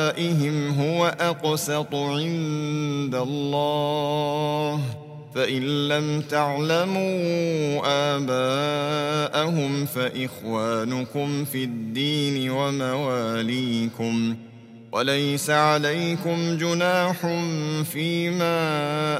آبائهم هو أقسط عند الله، فإن لم تعلموا آباءهم فإخوانكم في الدين ومواليكم، وليس عليكم جناح فيما